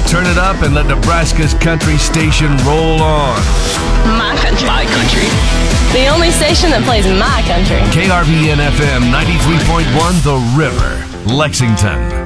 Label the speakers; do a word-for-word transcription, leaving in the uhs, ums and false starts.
Speaker 1: turn it up and let Nebraska's country station roll on.
Speaker 2: My country.
Speaker 3: My country.
Speaker 2: The only station that plays my country.
Speaker 1: K R V N F M ninety-three point one The River, Lexington.